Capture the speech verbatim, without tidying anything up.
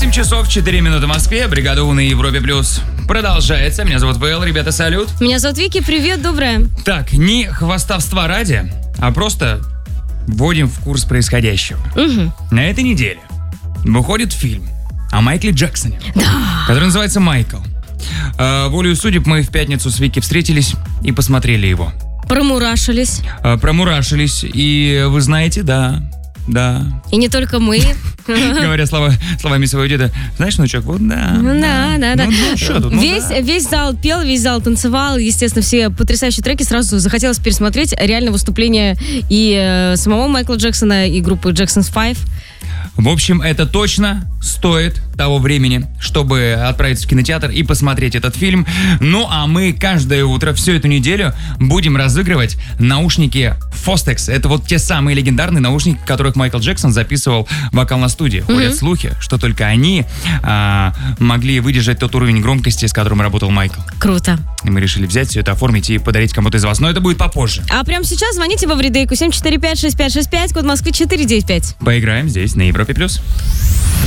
восемь часов четыре минуты в Москве. Бригада У на Европе Плюс продолжается. Меня зовут Вэл, ребята, салют. Меня зовут Вики, привет, доброе. Так, не хвастовства ради, а просто вводим в курс происходящего. Угу. На этой неделе выходит фильм о Майкле Джексоне, да. который называется «Майкл». Э, волею судеб мы в пятницу с Вики встретились и посмотрели его. Промурашились. Э, промурашились. И вы знаете, да, да. И не только мы. Говоря слова, словами своего деда, знаешь, внучок, вот да. Ну да, да, да. Ну, ну, что тут, ну, весь, да. весь зал пел, весь зал танцевал. Естественно, все потрясающие треки. Сразу захотелось пересмотреть реально выступление и э, самого Майкла Джексона, и группы Jackson's Five. В общем, это точно стоит того времени, чтобы отправиться в кинотеатр и посмотреть этот фильм. Ну, а мы каждое утро всю эту неделю будем разыгрывать наушники Fostex. Это вот те самые легендарные наушники, в которых Майкл Джексон записывал вокал на студии. Ходят mm-hmm. слухи, что только они а, могли выдержать тот уровень громкости, с которым работал Майкл. Круто. И мы решили взять все это, оформить и подарить кому-то из вас. Но это будет попозже. А прямо сейчас звоните во Вридейку семь четыре пять шесть пять шесть пять, код Москвы четыре девять пять. Поиграем здесь, на Европе+. плюс.